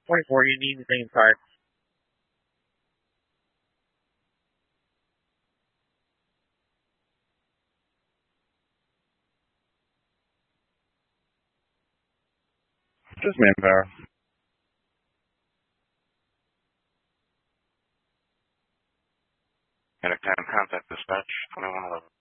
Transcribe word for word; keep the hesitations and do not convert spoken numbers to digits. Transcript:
twenty-four, you need the same card. Just manpower. Attic ten, contact dispatch, twenty-one eleven.